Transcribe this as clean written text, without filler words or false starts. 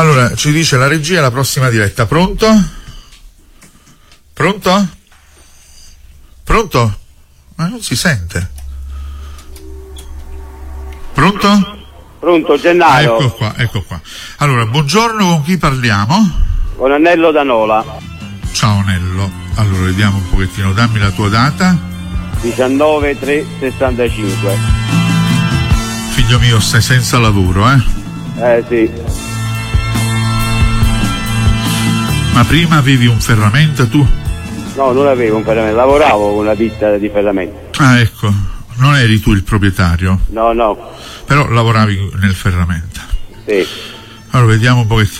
Allora, ci dice la regia la prossima diretta. Pronto? Pronto? Pronto? Ma non si sente. Pronto? Pronto, Gennaro. Ecco qua. Allora, buongiorno, con chi parliamo? Con Annello da Nola. Ciao Nello. Allora, vediamo un pochettino, dammi la tua data. 19/3/65. Figlio mio, stai senza lavoro, eh? Sì. Ma prima avevi un ferramenta tu? No, non avevo un ferramenta, lavoravo con una ditta di ferramenta. Ah, ecco, non eri tu il proprietario? No. Però lavoravi nel ferramenta. Sì. Allora, vediamo un pochettino.